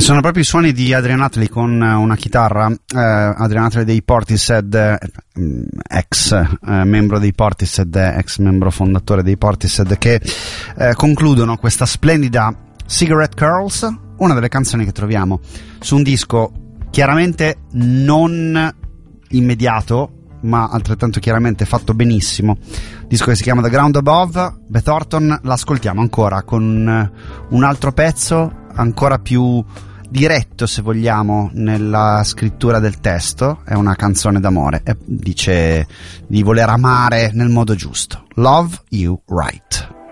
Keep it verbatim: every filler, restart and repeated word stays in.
Sono proprio i suoni di Adrian Atley con una chitarra, eh, Adrian Atley dei Portishead, eh, ex eh, membro dei Portishead, ex membro fondatore dei Portishead, che eh, concludono questa splendida Cigarette Curls, una delle canzoni che troviamo su un disco chiaramente non immediato, ma altrettanto chiaramente fatto benissimo, disco che si chiama The Ground Above. Beth Orton, l'ascoltiamo ancora con un altro pezzo ancora più diretto, se vogliamo, nella scrittura del testo. È una canzone d'amore e dice di voler amare nel modo giusto. Love You Right.